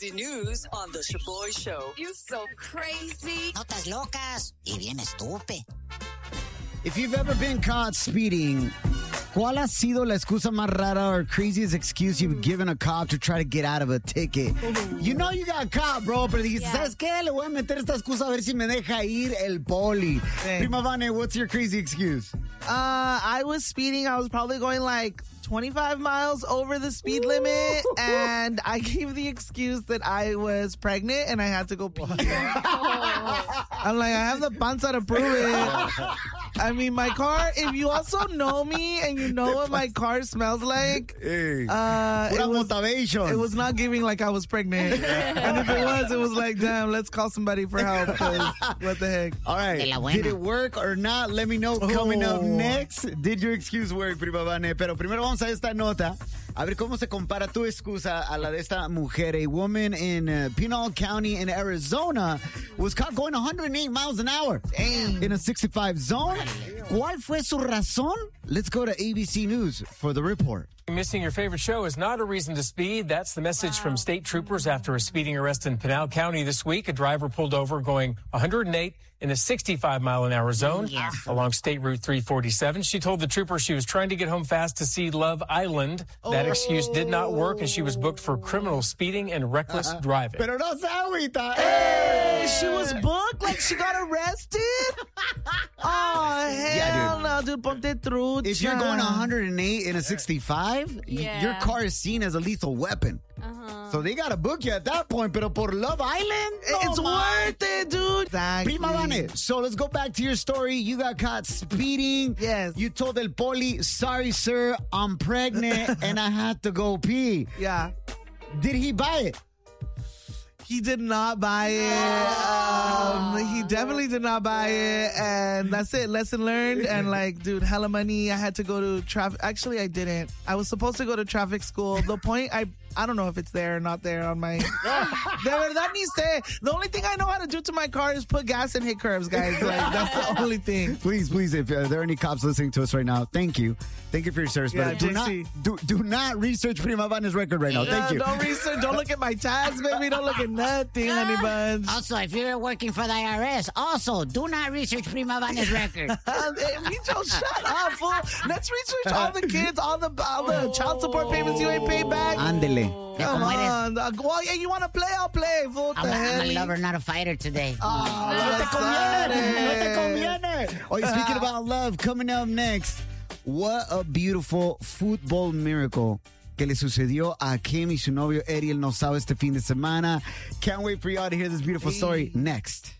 ABC News on The Shaboy Show. You so crazy. Notas locas y bien estúpido. If you've ever been caught speeding, ¿cuál ha sido la excusa más rara or craziest excuse you've given a cop to try to get out of a ticket? You know you got caught, bro, pero dijiste, ¿sabes qué? Le voy a meter esta excusa a ver si me deja ir el poli. Prima Vane, what's your crazy excuse? I was speeding. I was probably going like 25 miles over the speed limit, and I gave the excuse that I was pregnant and I had to go pee. I'm like, I have the panza to prove it. I mean, my car, if you also know me and you know what my car smells like, it was not giving like I was pregnant. And if it was like, damn, let's call somebody for help. 'Cause what the heck? All right. Did it work or not? Let me know coming up next. Did your excuse work, Prima Vane? Pero primero vamos a esta nota. A ver cómo se compara tu excusa a la de esta mujer. A woman in Pinal County in Arizona was caught going 108 miles an hour in a 65 zone. ¿Cuál fue su razón? Let's go to ABC News for the report. Missing your favorite show is not a reason to speed. That's the message from state troopers after a speeding arrest in Pinal County this week. A driver pulled over going 108 in a 65-mile-an-hour zone along State Route 347. She told the troopers she was trying to get home fast to see Love Island. That excuse did not work, and she was booked for criminal speeding and reckless driving. Pero no se agüita. Hey, she was booked? Like she got arrested? Oh, hell no, dude. Ponte trucha. If you're going 108 in a 65, your car is seen as a lethal weapon. So they got to book you at that point. Pero por Love Island? It's worth it, dude. Exactly. Prima Vane, so let's go back to your story. You got caught speeding. Yes. You told El Poli, sorry, sir, I'm pregnant and I had to go pee. Yeah. Did he buy it? He did not buy it. He definitely did not buy it. And that's it. Lesson learned. And like, dude, hella money. I had to go to traffic. Actually, I didn't. I was supposed to go to traffic school. The point, I don't know if it's there or not there on my... De verdad ni sé. The only thing I know how to do to my car is put gas and hit curves, guys. Like, that's the only thing. Please, if there are any cops listening to us right now, thank you. Thank you for your service. Yeah, but do not research Prima Vane's record right now. Thank you. Don't research. Don't look at my tags, baby. Don't look at nothing, honey buns. Also, if you're working for the IRS, also do not research Prima Vane's record. Micho, shut up, fool. Let's research all the kids, all the child support payments you ain't paid back. Ándele. Come on. Well, yeah, you want to play? I'll play. Fool. I'm a lover, not a fighter today. No te conviene. Oh, speaking about love, coming up next, what a beautiful football miracle que le sucedió a Kim y su novio Ariel Nosao este fin de semana. Can't wait for y'all to hear this beautiful story next.